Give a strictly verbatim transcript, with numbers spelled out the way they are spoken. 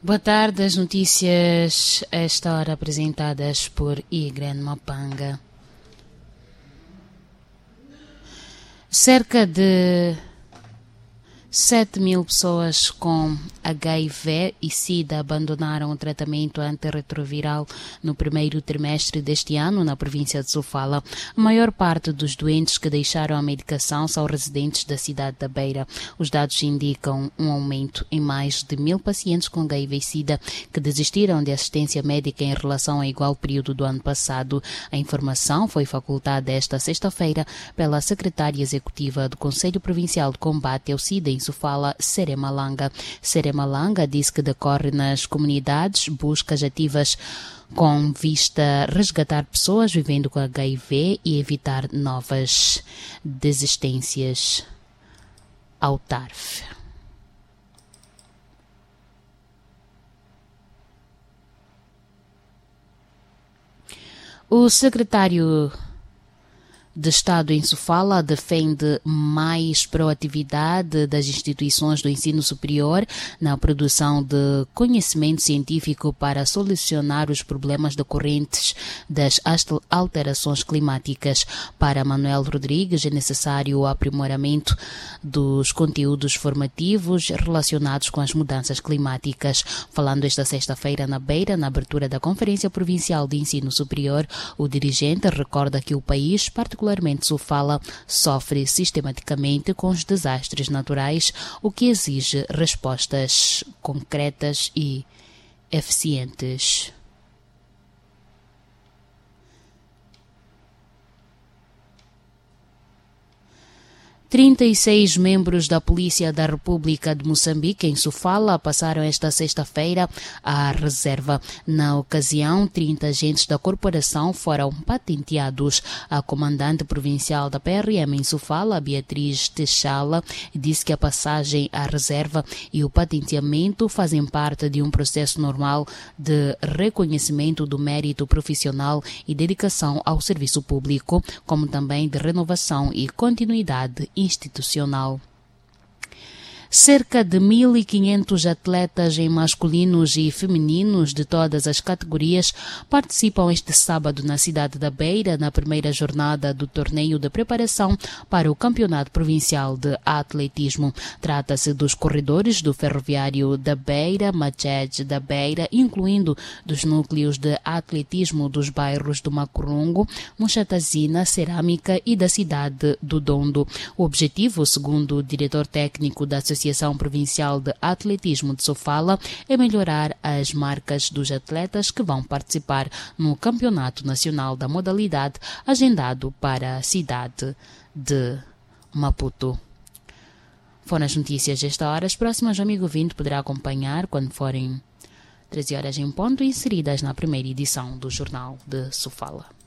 Boa tarde, as notícias a esta hora apresentadas por Igren Mapanga. Cerca de sete mil pessoas com H I V e SIDA abandonaram o tratamento antirretroviral no primeiro trimestre deste ano na província de Sofala. A maior parte dos doentes que deixaram a medicação são residentes da cidade da Beira. Os dados indicam um aumento em mais de mil pacientes com H I V e SIDA que desistiram de assistência médica em relação ao igual período do ano passado. A informação foi facultada esta sexta-feira pela secretária executiva do Conselho Provincial de Combate ao SIDA em Sofala, Serema Langa. Serema Langa disse que decorre nas comunidades buscas ativas com vista a resgatar pessoas vivendo com H I V e evitar novas desistências ao T A R F. O secretário de Estado em Sofala defende mais proatividade das instituições do ensino superior na produção de conhecimento científico para solucionar os problemas decorrentes das alterações climáticas. Para Manuel Rodrigues, é necessário o aprimoramento dos conteúdos formativos relacionados com as mudanças climáticas. Falando esta sexta-feira na Beira, na abertura da Conferência Provincial de Ensino Superior, o dirigente recorda que o país, particularmente Sofala, sofre sistematicamente com os desastres naturais, o que exige respostas concretas e eficientes. trinta e seis membros da Polícia da República de Moçambique, em Sofala, passaram esta sexta-feira à reserva. Na ocasião, trinta agentes da corporação foram patenteados. A comandante provincial da P R M em Sofala, Beatriz Techala, disse que a passagem à reserva e o patenteamento fazem parte de um processo normal de reconhecimento do mérito profissional e dedicação ao serviço público, como também de renovação e continuidade institucional. Cerca de mil e quinhentos atletas em masculinos e femininos de todas as categorias participam este sábado na cidade da Beira na primeira jornada do torneio de preparação para o Campeonato Provincial de Atletismo. Trata-se dos corredores do Ferroviário da Beira, Mached da Beira, incluindo dos núcleos de atletismo dos bairros do Macurungo, Muxatazina, Cerâmica e da cidade do Dondo. O objetivo, segundo o diretor técnico da Associação Associação Provincial de Atletismo de Sofala, é melhorar as marcas dos atletas que vão participar no Campeonato Nacional da modalidade agendado para a cidade de Maputo. Foram as notícias desta hora. As próximas, o amigo ouvinte poderá acompanhar quando forem treze horas em ponto, inseridas na primeira edição do Jornal de Sofala.